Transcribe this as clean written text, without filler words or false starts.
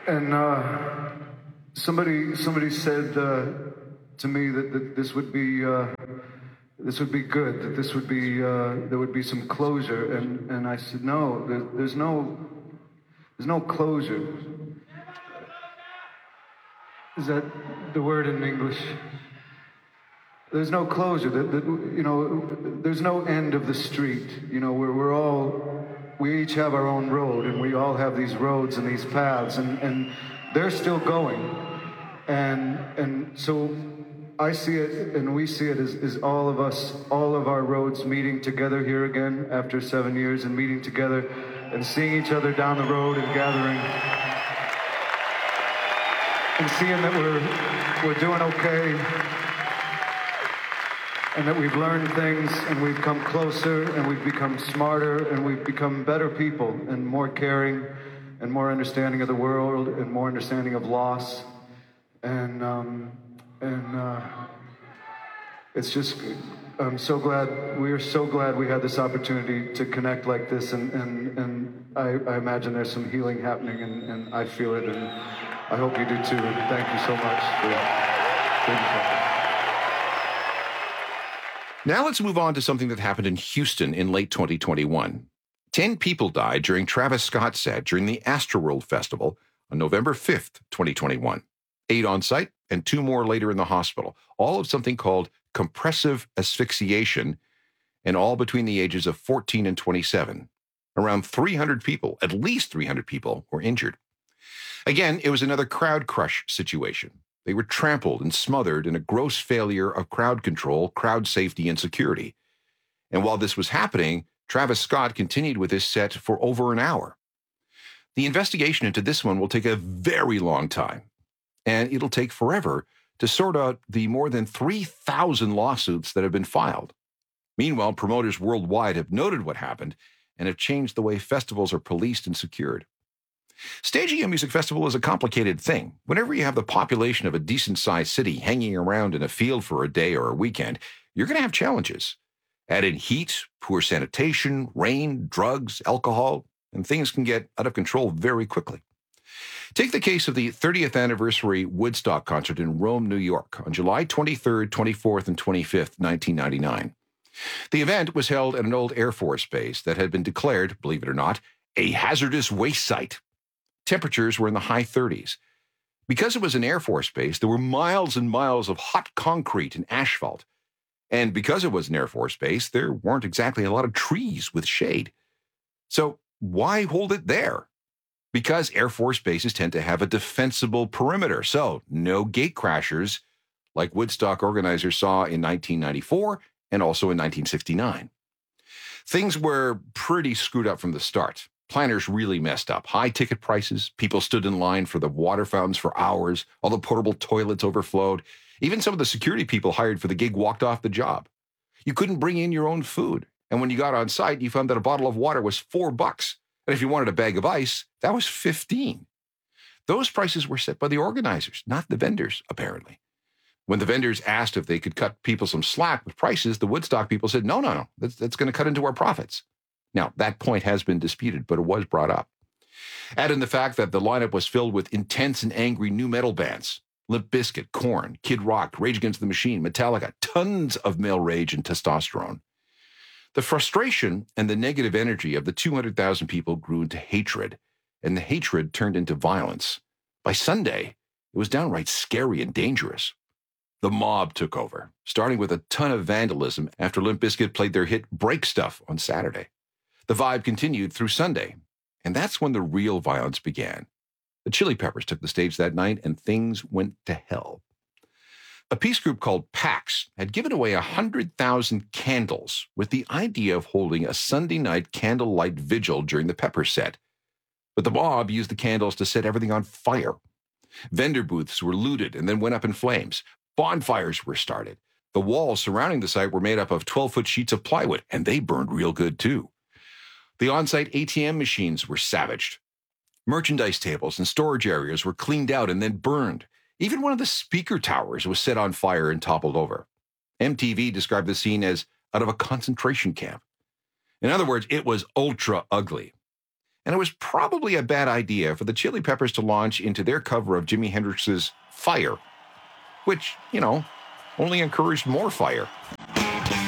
And somebody said to me that this would be good, that this would be there would be some closure, and I said no, there's no closure. Is that the word in English? There's no closure. There's no end of the street. We each have our own road, and we all have these roads and these paths, and they're still going. And so I see it, and we see it as all of us, all of our roads meeting together here again after 7 years, and meeting together and seeing each other down the road and gathering and seeing that we're doing okay, and that we've learned things, and we've come closer, and we've become smarter, and we've become better people, and more caring, and more understanding of the world, and more understanding of loss, and it's just, we are so glad we had this opportunity to connect like this, and I imagine there's some healing happening, and I feel it, and I hope you do too. Thank you so much for being here. Now let's move on to something that happened in Houston in late 2021. 10 people died during Travis Scott's set during the Astroworld Festival on November 5th, 2021. 8 on site and 2 more later in the hospital, all of something called compressive asphyxiation, and all between the ages of 14 and 27. Around 300 people, at least 300 people, were injured. Again, it was another crowd crush situation. They were trampled and smothered in a gross failure of crowd control, crowd safety, and security. And while this was happening, Travis Scott continued with his set for over an hour. The investigation into this one will take a very long time, and it'll take forever to sort out the more than 3,000 lawsuits that have been filed. Meanwhile, promoters worldwide have noted what happened and have changed the way festivals are policed and secured. Staging a music festival is a complicated thing. Whenever you have the population of a decent-sized city hanging around in a field for a day or a weekend, you're going to have challenges. Add in heat, poor sanitation, rain, drugs, alcohol, and things can get out of control very quickly. Take the case of the 30th anniversary Woodstock concert in Rome, New York, on July 23rd, 24th, and 25th, 1999. The event was held at an old Air Force base that had been declared, believe it or not, a hazardous waste site. Temperatures were in the high 30s. Because it was an Air Force base, there were miles and miles of hot concrete and asphalt. And because it was an Air Force base, there weren't exactly a lot of trees with shade. So why hold it there? Because Air Force bases tend to have a defensible perimeter, so no gate crashers like Woodstock organizers saw in 1994 and also in 1969. Things were pretty screwed up from the start. Planners really messed up. High ticket prices, people stood in line for the water fountains for hours, all the portable toilets overflowed. Even some of the security people hired for the gig walked off the job. You couldn't bring in your own food. And when you got on site, you found that a bottle of water was $4. And if you wanted a bag of ice, that was $15. Those prices were set by the organizers, not the vendors, apparently. When the vendors asked if they could cut people some slack with prices, the Woodstock people said, no, that's going to cut into our profits. Now, that point has been disputed, but it was brought up. Add in the fact that the lineup was filled with intense and angry nu metal bands. Limp Bizkit, Korn, Kid Rock, Rage Against the Machine, Metallica, tons of male rage and testosterone. The frustration and the negative energy of the 200,000 people grew into hatred, and the hatred turned into violence. By Sunday, it was downright scary and dangerous. The mob took over, starting with a ton of vandalism after Limp Bizkit played their hit Break Stuff on Saturday. The vibe continued through Sunday, and that's when the real violence began. The Chili Peppers took the stage that night, and things went to hell. A peace group called PAX had given away 100,000 candles with the idea of holding a Sunday night candlelight vigil during the Peppers set. But the mob used the candles to set everything on fire. Vendor booths were looted and then went up in flames. Bonfires were started. The walls surrounding the site were made up of 12-foot sheets of plywood, and they burned real good too. The on-site ATM machines were savaged. Merchandise tables and storage areas were cleaned out and then burned. Even one of the speaker towers was set on fire and toppled over. MTV described the scene as out of a concentration camp. In other words, it was ultra ugly. And it was probably a bad idea for the Chili Peppers to launch into their cover of Jimi Hendrix's Fire, which, only encouraged more fire.